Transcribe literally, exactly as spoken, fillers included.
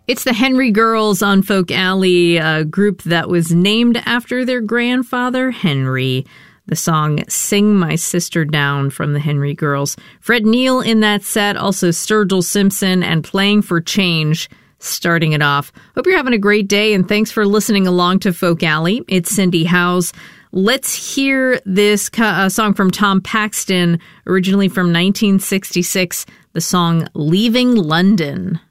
It's the Henry Girls on Folk Alley, a group that was named after their grandfather, Henry. The song Sing My Sister Down from the Henry Girls. Fred Neil in that set, also Sturgill Simpson, and Playing for Change starting it off. Hope you're having a great day, and thanks for listening along to Folk Alley. It's Cindy Howes. Let's hear this uh, song from Tom Paxton, originally from nineteen sixty-six, the song Leaving London.